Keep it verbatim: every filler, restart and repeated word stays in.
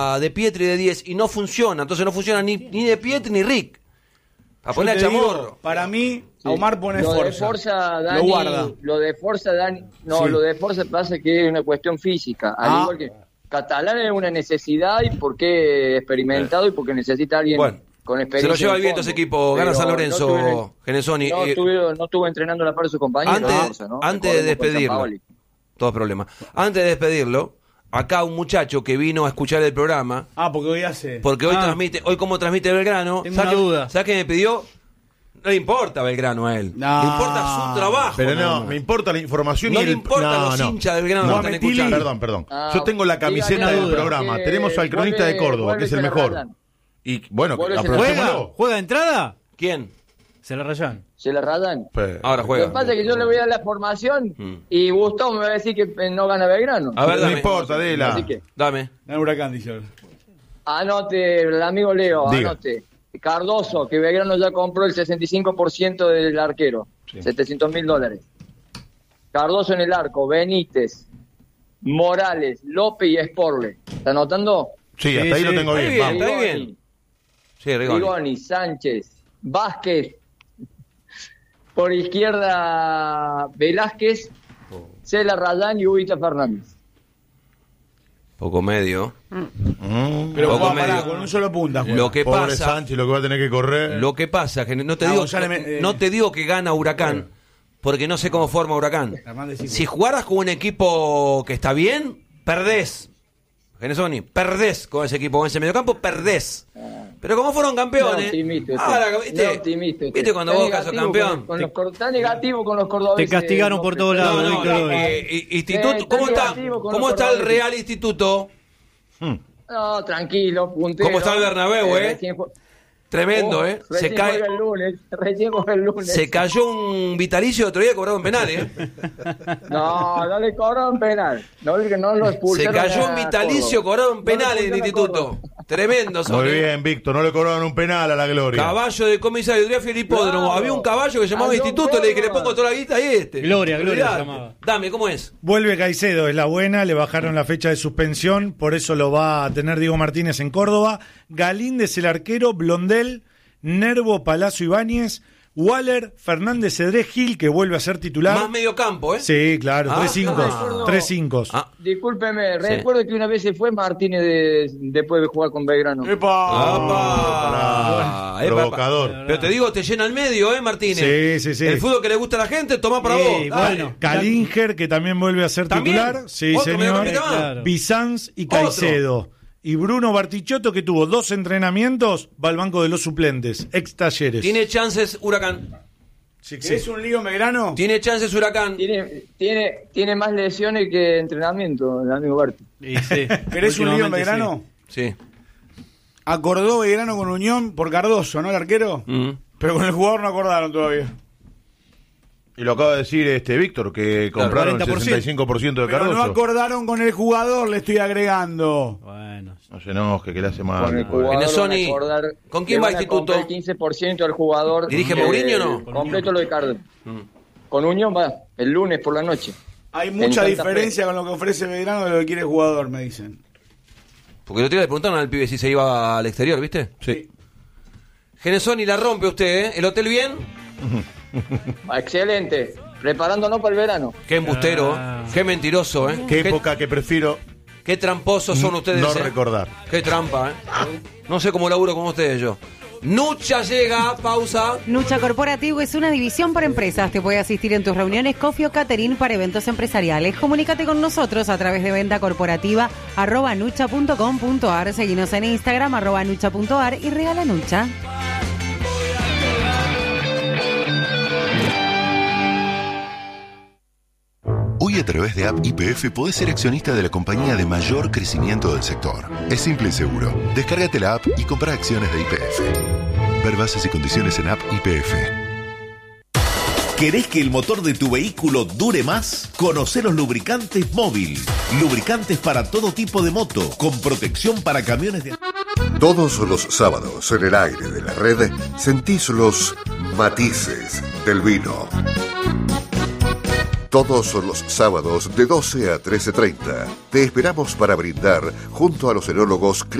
a De Pietri de diez y no funciona. Entonces no funciona ni, ni De Pietri ni Rick. A poner a Chamorro. Digo, para mí, sí. Omar pone lo Forza. De Forza Dani, lo guarda. Lo de Forza, Dani. No, sí. Lo de Forza pasa que es una cuestión física. Al Ah. igual que Catalán es una necesidad y porque experimentado y porque necesita alguien bueno, con experiencia. Se lo lleva el viento ese equipo. Gana San Lorenzo, no Genesoni. No, eh, estuve, no estuvo entrenando la par de sus compañeros. Antes, no, Forza, ¿no? antes de despedirlo. Todo problema. Antes de despedirlo. Acá un muchacho que vino a escuchar el programa. Ah, porque hoy hace. Porque hoy ah. transmite, hoy como transmite Belgrano. Tengo una duda. ¿Sabes qué me pidió? No le importa Belgrano a él. No. Le importa su trabajo. Pero no, no me importa la información no y le el... importa no, los no. hinchas de Belgrano No, que están Metili, escuchando. perdón, perdón. Ah, Yo tengo la camiseta del duda, programa. que Tenemos al cronista vuelve, de Córdoba, que es el mejor. Rayán. Y bueno, Vuelve aprovechémoslo. ¿Juega? ¿Juega de entrada? ¿Quién? Se la rayan. Se la radan. Pues, Ahora Lo juega. que pasa es que yo le voy a dar la formación Mm. y Gustavo me va a decir que no gana Belgrano. A ver, no dame. importa, Adela. Así que Dame. El Huracán, dice. anote, el amigo Leo, Diga. anote. Cardoso, que Belgrano ya compró el sesenta y cinco por ciento del arquero. Sí. setecientos mil dólares. Cardoso en el arco, Benítez, Morales, López y Sporle. ¿Está anotando? Sí, hasta Sí, ahí sí. lo tengo Ahí bien. bien, Vamos. está ahí bien. Sí, Rigoni. Rigoni, Sánchez, Vázquez, por izquierda Velázquez, Cela Rayán y Ubita Fernández. Poco medio. Mm. Pero Poco juega pará, medio. con un solo punta. juega. Lo que Pobre pasa, Sánchez, lo que va a tener que correr. lo que pasa, que no te No, digo, ya le me- eh. no te digo que gana Huracán, porque no sé cómo forma Huracán. Hernández sí. Si jugaras con un equipo que está bien, perdés. Genesoni, perdés con ese equipo, con ese mediocampo, perdés. Pero como fueron campeones, No optimista usted. ahora, ¿viste? No optimista usted. ¿Viste cuando Está Boca sos negativo campeón? Con, con los, cor- está negativo con los cordobeses. Te castigaron no, por todos pero- lados, No, no, Víctor, hoy. eh, eh, instituto, Eh, ¿cómo está, negativo con cómo los está el cordobeses. Real Instituto? Mm. No, tranquilo, puntero. ¿Cómo está el Bernabéu, eh? recién jue- Tremendo, Oh, ¿eh? Se Recién cae, juega el lunes, recién juega el lunes. se cayó un vitalicio otro día cobrado en penales, ¿eh? No, no le cobraron penal. No, que no lo Se expulsaron. cayó a un vitalicio Córdoba. cobrado en No penales lo en el expulsaron a instituto. Córdoba. Tremendo, son, Muy ¿eh? bien, Víctor. No le cobraron un penal a la gloria. Caballo de comisario de el hipódromo. Claro. Había un caballo que se llamaba A John Instituto, le dije que le Córdoba. pongo toda la guita y este. Gloria, Gloria Olvidate. se llamaba. Dame, ¿cómo es? Vuelve Caicedo, es la buena, le bajaron la fecha de suspensión, por eso lo va a tener Diego Martínez en Córdoba. Galíndez el arquero, Blondel, Nervo, Palacio Ibáñez, Waller, Fernández Cedrés Gil, que vuelve a ser titular. Más medio campo, ¿eh? Sí, claro, Ah, tres cinco, ah. tres cinco. Ah, Discúlpeme, Sí. recuerdo que una vez se fue Martínez de- después de jugar con Belgrano. ¡Epa! ¡Apa! Epa, Provocador. epa. Pero te digo, te llena el medio, ¿eh, Martínez? Sí, sí, sí. El fútbol que le gusta a la gente, toma para Sí, vos. Dale. bueno. Calinger, que también vuelve a ser ¿También? titular. Sí, ¿Otro señor. mediocampista más? Claro. Bizanz y Otro. Caicedo. Y Bruno Bartichotto, que tuvo dos entrenamientos, va al banco de los suplentes, ex Talleres. Tiene chances Huracán. Sí, sí. ¿Querés un lío Belgrano? Tiene chances Huracán. Tiene, tiene, tiene más lesiones que entrenamiento, el amigo Berti. Y sí, ¿Querés un lío últimamente Belgrano? Sí. Acordó Belgrano con Unión por Cardoso, ¿no? El arquero. Mm. Pero con el jugador no acordaron todavía. Y lo acaba de decir este Víctor, que compraron el cuarenta por ciento. sesenta y cinco por ciento de Pero no Cardoso. acordaron con el jugador, le estoy agregando. sí. Bueno. No se enoje, que le hace Con mal. el jugador Venesoni, van a acordar ¿con quién que va van a Instituto? comprar el quince por ciento del jugador. ¿Dirige eh, Mourinho o no? Completo lo de Cárdenas. Mm. Con Unión va el lunes por la noche. Hay mucha En Santa diferencia con lo que ofrece Belgrano de lo que quiere el jugador, me dicen. Porque el otro día le preguntaron al pibe si se iba al exterior, ¿viste? Sí. Genesoni la rompe usted, ¿eh? ¿El hotel bien? Ah, excelente. Preparándonos para el verano. Qué embustero, Ah. qué mentiroso, ¿eh? Qué época que prefiero qué tramposos son ustedes, no ¿eh? recordar. Qué trampa, ¿eh? No sé cómo laburo con ustedes yo. Nucha llega, pausa. Nucha Corporativo es una división por empresas. Te puede asistir en tus reuniones Coffee o Catering para eventos empresariales. Comunícate con nosotros a través de venta corporativa arroba nucha punto com punto ar. Seguinos en Instagram arroba nucha punto ar y regala Nucha. Hoy a través de App Y P F podés ser accionista de la compañía de mayor crecimiento del sector. Es simple y seguro. Descárgate la app y compra acciones de Y P F. Ver bases y condiciones en App Y P F. ¿Querés que el motor de tu vehículo dure más? Conocé los lubricantes Móvil. Lubricantes para todo tipo de moto, con protección para camiones de... Todos los sábados en el aire de la red sentís los matices del vino. Todos los sábados de doce a trece treinta. Te esperamos para brindar junto a los enólogos